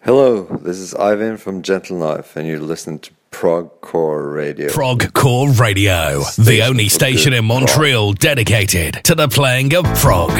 Hello, this is Ivan from Gentle Knife, and you're listening to Progcore Radio. Progcore Radio, the only station in Montreal dedicated to the playing of prog.